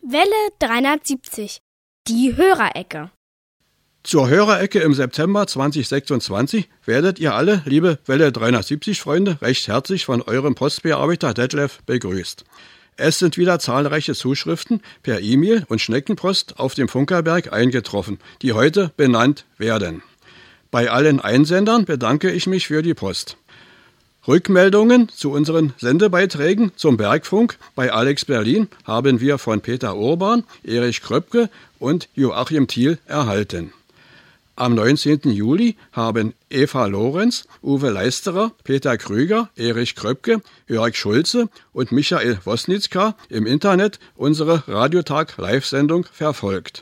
Welle 370, die Hörerecke. Zur Hörerecke im September 2026 werdet ihr alle, liebe Welle 370-Freunde, recht herzlich von eurem Postbearbeiter Detlef begrüßt. Es sind wieder zahlreiche Zuschriften per E-Mail und Schneckenpost auf dem Funkerberg eingetroffen, die heute benannt werden. Bei allen Einsendern bedanke ich mich für die Post. Rückmeldungen zu unseren Sendebeiträgen zum Bergfunk bei Alex Berlin haben wir von Peter Urban, Erich Kröpke und Joachim Thiel erhalten. Am 19. Juli haben Eva Lorenz, Uwe Leisterer, Peter Krüger, Erich Kröpke, Jörg Schulze und Michael Wosnitzka im Internet unsere Radiotag-Live-Sendung verfolgt.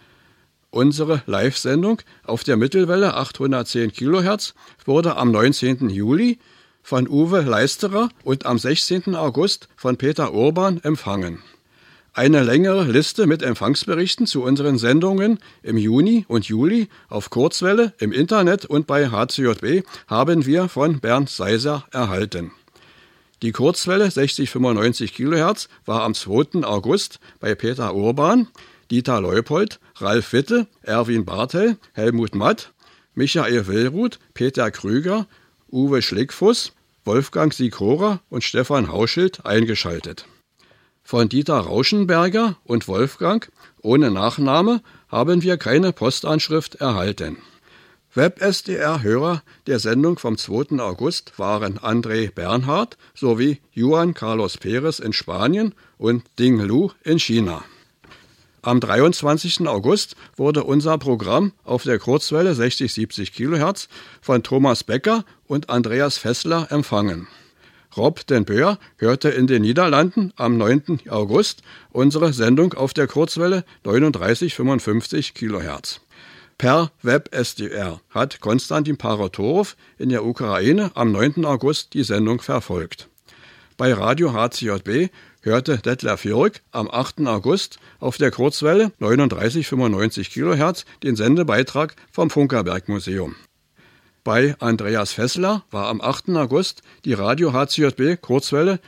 Unsere Live-Sendung auf der Mittelwelle 810 kHz wurde am 19. Juli von Uwe Leisterer und am 16. August von Peter Urban empfangen. Eine längere Liste mit Empfangsberichten zu unseren Sendungen im Juni und Juli auf Kurzwelle, im Internet und bei HCJB haben wir von Bernd Seiser erhalten. Die Kurzwelle 6095 kHz war am 2. August bei Peter Urban, Dieter Leupold, Ralf Witte, Erwin Bartel, Helmut Matt, Michael Willruth, Peter Krüger, Uwe Schlickfuss, Wolfgang Sikora und Stefan Hauschild eingeschaltet. Von Dieter Rauschenberger und Wolfgang ohne Nachname haben wir keine Postanschrift erhalten. Web-SDR-Hörer der Sendung vom 2. August waren André Bernhard sowie Juan Carlos Perez in Spanien und Ding Lu in China. Am 23. August wurde unser Programm auf der Kurzwelle 60-70 kHz von Thomas Becker und Andreas Fessler empfangen. Rob den Boer hörte in den Niederlanden am 9. August unsere Sendung auf der Kurzwelle 39-55 kHz. Per Web-SDR hat Konstantin Paratorov in der Ukraine am 9. August die Sendung verfolgt. Bei Radio HCJB hörte Detlef Jörg am 8. August auf der Kurzwelle 39-95 kHz den Sendebeitrag vom Funkerberg-Museum. Bei Andreas Fessler war am 8. August die Radio HCJB Kurzwelle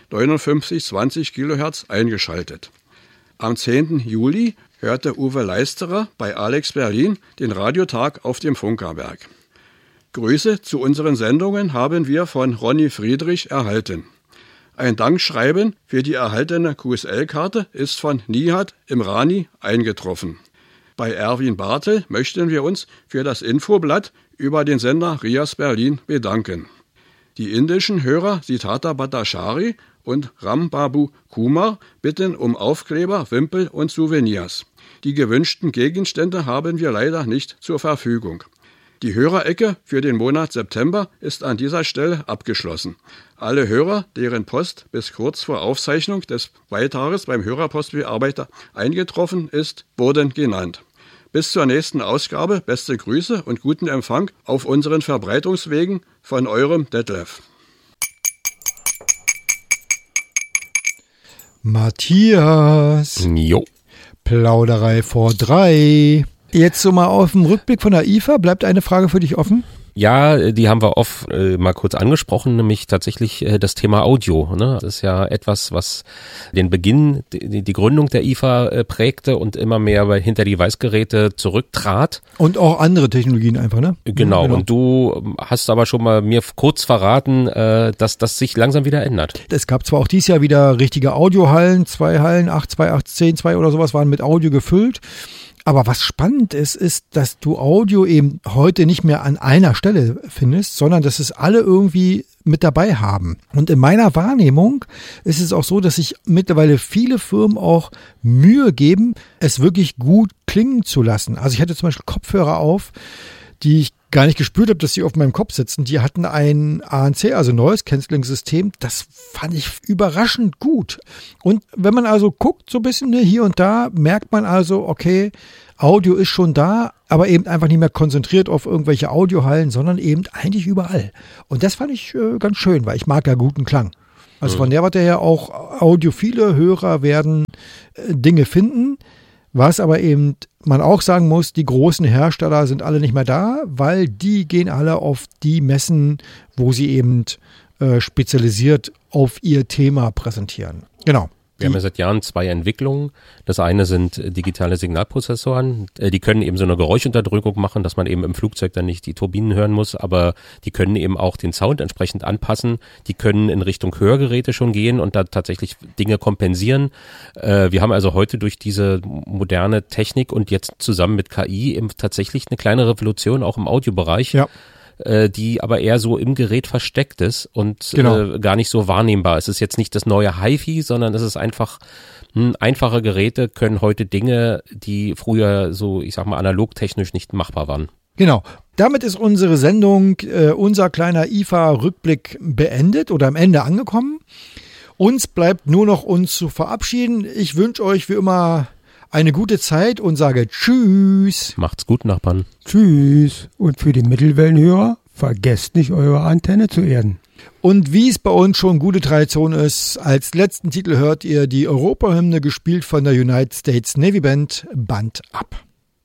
59-20 kHz eingeschaltet. Am 10. Juli hörte Uwe Leisterer bei Alex Berlin den Radiotag auf dem Funkerberg. Grüße zu unseren Sendungen haben wir von Ronny Friedrich erhalten. Ein Dankschreiben für die erhaltene QSL-Karte ist von Nihat Imrani eingetroffen. Bei Erwin Bartel möchten wir uns für das Infoblatt über den Sender Rias Berlin bedanken. Die indischen Hörer Sitata Bhattacharya und Rambabu Kumar bitten um Aufkleber, Wimpel und Souvenirs. Die gewünschten Gegenstände haben wir leider nicht zur Verfügung. Die Hörerecke für den Monat September ist an dieser Stelle abgeschlossen. Alle Hörer, deren Post bis kurz vor Aufzeichnung des Beitrages beim Hörerpostbearbeiter eingetroffen ist, wurden genannt. Bis zur nächsten Ausgabe beste Grüße und guten Empfang auf unseren Verbreitungswegen von eurem Detlef. Matthias. Jo. Plauderei vor 3. Jetzt so mal auf dem Rückblick von der IFA. Bleibt eine Frage für dich offen? Ja, die haben wir oft mal kurz angesprochen, nämlich tatsächlich das Thema Audio. Ne? Das ist ja etwas, was den Beginn, die Gründung der IFA prägte und immer mehr hinter die Weißgeräte zurücktrat. Und auch andere Technologien einfach, ne? Genau. Und du hast aber schon mal mir kurz verraten, dass das sich langsam wieder ändert. Es gab zwar auch dieses Jahr wieder richtige Audiohallen, 2 Hallen, 8, 2, 8, 10, 2 oder sowas waren mit Audio gefüllt. Aber was spannend ist, dass du Audio eben heute nicht mehr an einer Stelle findest, sondern dass es alle irgendwie mit dabei haben. Und in meiner Wahrnehmung ist es auch so, dass sich mittlerweile viele Firmen auch Mühe geben, es wirklich gut klingen zu lassen. Also ich hatte zum Beispiel Kopfhörer auf, die ich gar nicht gespürt habe, dass sie auf meinem Kopf sitzen. Die hatten ein ANC, also Noise Cancelling System. Das fand ich überraschend gut. Und wenn man also guckt, so ein bisschen hier und da, merkt man also, okay, Audio ist schon da, aber eben einfach nicht mehr konzentriert auf irgendwelche Audiohallen, sondern eben eigentlich überall. Und das fand ich ganz schön, weil ich mag ja guten Klang. Also von der Warte her auch audiophile Hörer werden Dinge finden. Was aber eben man auch sagen muss, die großen Hersteller sind alle nicht mehr da, weil die gehen alle auf die Messen, wo sie eben spezialisiert auf ihr Thema präsentieren. Genau. Wir haben ja seit Jahren 2 Entwicklungen. Das eine sind digitale Signalprozessoren. Die können eben so eine Geräuschunterdrückung machen, dass man eben im Flugzeug dann nicht die Turbinen hören muss, aber die können eben auch den Sound entsprechend anpassen. Die können in Richtung Hörgeräte schon gehen und da tatsächlich Dinge kompensieren. Wir haben also heute durch diese moderne Technik und jetzt zusammen mit KI eben tatsächlich eine kleine Revolution auch im Audiobereich. Ja. Die aber eher so im Gerät versteckt ist und gar nicht so wahrnehmbar. Es ist jetzt nicht das neue HiFi, sondern es ist einfach, einfache Geräte können heute Dinge, die früher so, ich sag mal, analogtechnisch nicht machbar waren. Genau. Damit ist unsere Sendung, unser kleiner IFA-Rückblick beendet oder am Ende angekommen. Uns bleibt nur noch uns zu verabschieden. Ich wünsche euch wie immer eine gute Zeit und sage Tschüss. Macht's gut, Nachbarn. Tschüss. Und für die Mittelwellenhörer, vergesst nicht, eure Antenne zu erden. Und wie es bei uns schon gute Tradition ist, als letzten Titel hört ihr die Europahymne gespielt von der United States Navy Band, Band ab.